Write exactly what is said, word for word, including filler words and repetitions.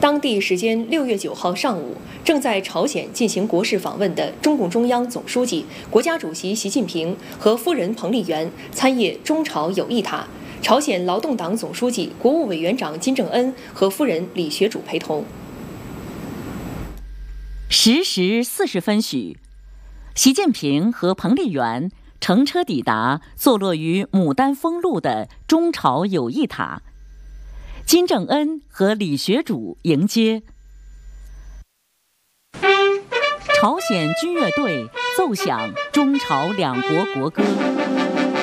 当地时间六月九号上午，正在朝鲜进行国事访问的中共中央总书记、国家主席习近平和夫人彭丽媛参谒中朝友谊塔，朝鲜劳动党总书记、国务委员长金正恩和夫人李学主陪同。 十时四十分许，习近平和彭丽媛乘车抵达坐落于牡丹峰路的中朝友谊塔。金正恩和李学主迎接，朝鲜军乐队奏响中朝两国国歌。